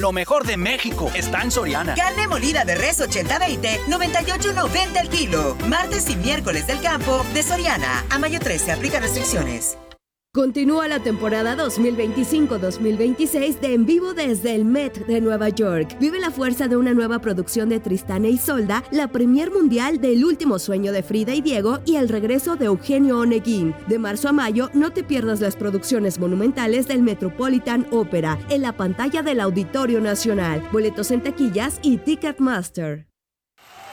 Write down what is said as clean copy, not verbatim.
Lo mejor de México está en Soriana. Carne molida de res 80-20, 98.90 el kilo. Martes y miércoles del campo de Soriana. A mayo 13 aplica restricciones. Continúa la temporada 2025-2026 de En Vivo desde el Met de Nueva York. Vive la fuerza de una nueva producción de Tristán e Isolda, la premier mundial del último sueño de Frida y Diego y el regreso de Eugenio Oneguín. De marzo a mayo, no te pierdas las producciones monumentales del Metropolitan Opera en la pantalla del Auditorio Nacional. Boletos en taquillas y Ticketmaster.